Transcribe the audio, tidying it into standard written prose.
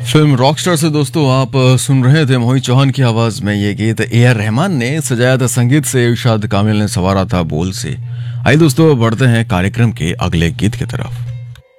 Film Rockstar से दोस्तों आप सुन रहे थे मोहित चौहान की आवाज में ये गीत ए आर रहमान ने सजाया था, संगीत से इरशाद कामिल ने संवारा था बोल से। आइए दोस्तों बढ़ते हैं कार्यक्रम के अगले गीत की तरफ।